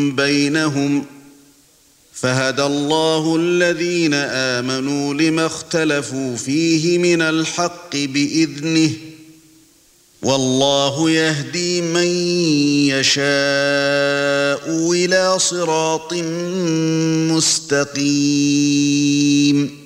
بينهم فهدى الله الذين آمنوا لما اختلفوا فيه من الحق بإذنه والله يهدي من يشاء إلى صراط مستقيم